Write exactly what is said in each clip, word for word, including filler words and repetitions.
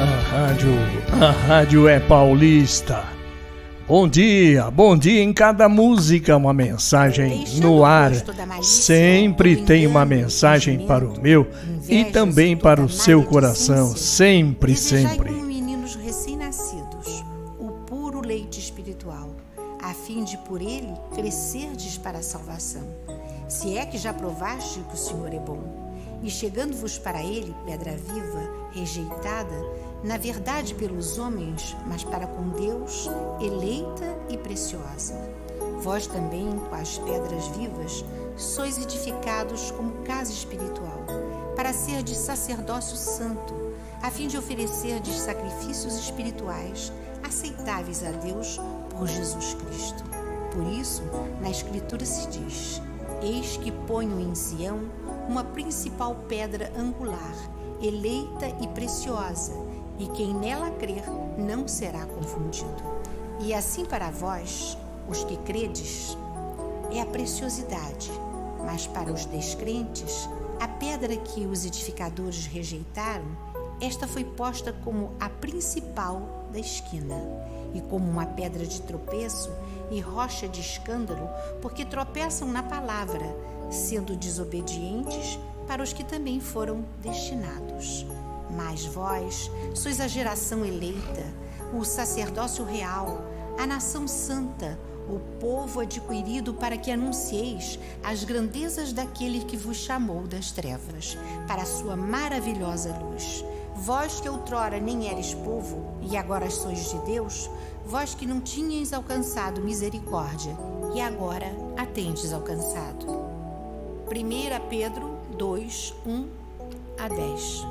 rádio, a rádio é paulista. Bom dia, bom dia. Em cada música uma mensagem no ar. Sempre tem uma mensagem para o meu e também para o seu coração. Sempre, sempre. Meninos recém-nascidos, o puro leite espiritual, a fim de por ele crescerdes para a salvação. Se é que já provaste que o Senhor é bom. E chegando-vos para ele, pedra viva, rejeitada, na verdade pelos homens, mas para com Deus, eleita e preciosa. Vós também, com as pedras vivas, sois edificados como casa espiritual, para serdes sacerdócio santo, a fim de oferecerdes sacrifícios espirituais, aceitáveis a Deus por Jesus Cristo. Por isso, na Escritura se diz: eis que ponho em Sião uma principal pedra angular, eleita e preciosa, e quem nela crer não será confundido. E assim para vós, os que credes, é a preciosidade, mas para os descrentes, a pedra que os edificadores rejeitaram, esta foi posta como a principal da esquina, e como uma pedra de tropeço e rocha de escândalo, porque tropeçam na palavra, sendo desobedientes para os que também foram destinados. Mas vós sois a geração eleita, o sacerdócio real, a nação santa, o povo adquirido, para que anuncieis as grandezas daquele que vos chamou das trevas para a sua maravilhosa luz. Vós que outrora nem eres povo e agora sois de Deus, vós que não tinhais alcançado misericórdia e agora a tendes alcançado. primeira Pedro dois, um a dez.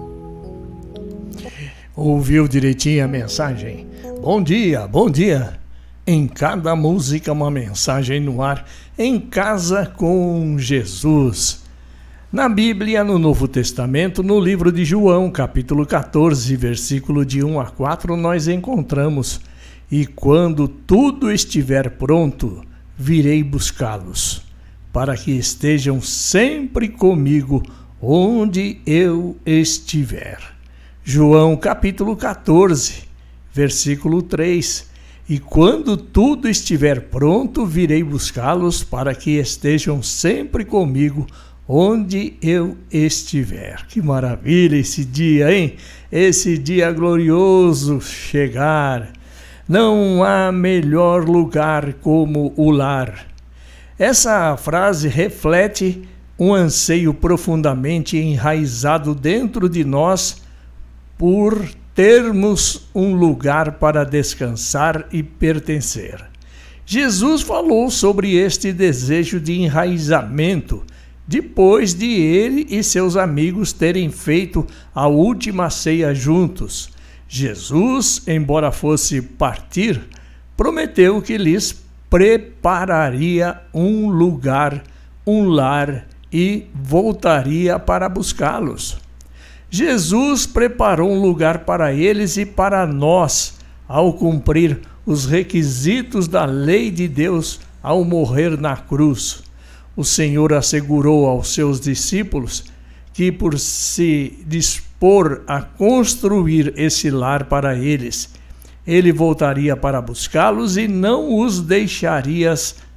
Ouviu direitinho a mensagem? Bom dia, bom dia. Em cada música uma mensagem no ar, em casa com Jesus. Na Bíblia, no Novo Testamento, no livro de João, capítulo quatorze, versículo de um a quatro, nós encontramos: e quando tudo estiver pronto, virei buscá-los, para que estejam sempre comigo onde eu estiver. João capítulo quatorze, versículo três. E quando tudo estiver pronto, virei buscá-los, para que estejam sempre comigo onde eu estiver. Que maravilha esse dia, hein? Esse dia glorioso chegar. Não há melhor lugar como o lar. Essa frase reflete um anseio profundamente enraizado dentro de nós por termos um lugar para descansar e pertencer. Jesus falou sobre este desejo de enraizamento depois de ele e seus amigos terem feito a última ceia juntos. Jesus, embora fosse partir, prometeu que lhes prepararia um lugar, um lar, e voltaria para buscá-los. Jesus preparou um lugar para eles e para nós, ao cumprir os requisitos da lei de Deus ao morrer na cruz. O Senhor assegurou aos seus discípulos que, por se dispor a construir esse lar para eles, ele voltaria para buscá-los e não os deixaria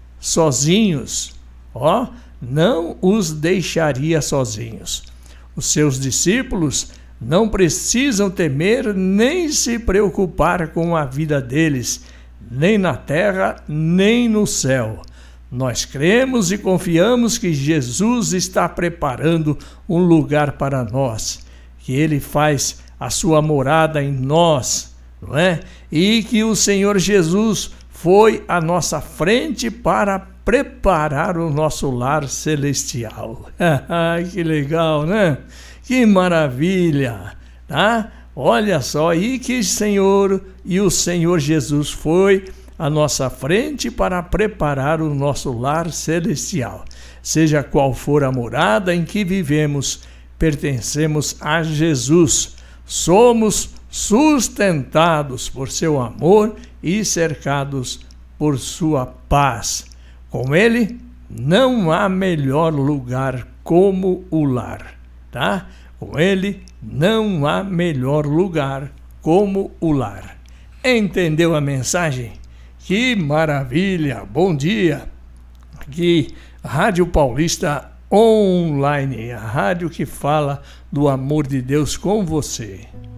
sozinhos. Ó, não os deixaria sozinhos. Os seus discípulos não precisam temer nem se preocupar com a vida deles, nem na terra, nem no céu. Nós cremos e confiamos que Jesus está preparando um lugar para nós, que Ele faz a sua morada em nós, não é? E que o Senhor Jesus foi à nossa frente para preparar o nosso lar celestial. Que legal, né? Que maravilha, tá? Olha só aí que Senhor e o Senhor Jesus foi à nossa frente para preparar o nosso lar celestial. Seja qual for a morada em que vivemos, pertencemos a Jesus. Somos sustentados por seu amor e cercados por sua paz. Com ele, não há melhor lugar como o lar, tá? Com ele, Não há melhor lugar como o lar. Entendeu a mensagem? Que maravilha! Bom dia! Aqui, Rádio Paulista Online, a rádio que fala do amor de Deus com você.